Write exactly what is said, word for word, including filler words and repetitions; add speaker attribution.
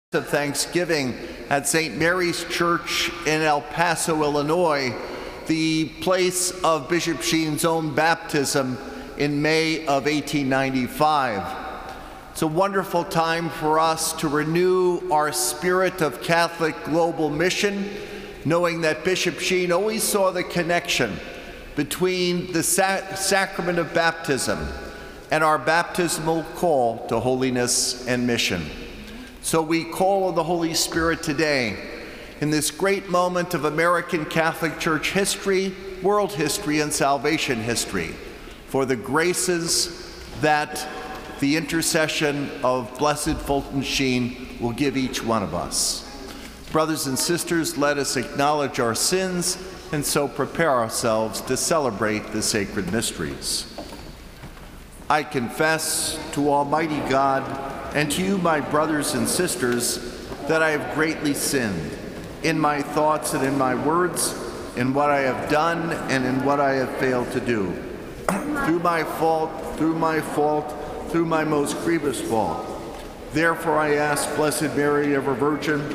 Speaker 1: of Thanksgiving at Saint Mary's Church in El Paso, Illinois, the place of Bishop Sheen's own baptism in May of eighteen ninety-five. It's a wonderful time for us to renew our spirit of Catholic global mission, knowing that Bishop Sheen always saw the connection between the sa- sacrament of baptism and our baptismal call to holiness and mission. So we call on the Holy Spirit today in this great moment of American Catholic Church history, world history, and salvation history for the graces that the intercession of Blessed Fulton Sheen will give each one of us. Brothers and sisters, let us acknowledge our sins and so prepare ourselves to celebrate the sacred mysteries. I confess to Almighty God and to you, my brothers and sisters, that I have greatly sinned in my thoughts and in my words, in what I have done and in what I have failed to do. Through my fault, through my fault, through my most grievous fault. Therefore I ask, Blessed Mary, ever Virgin,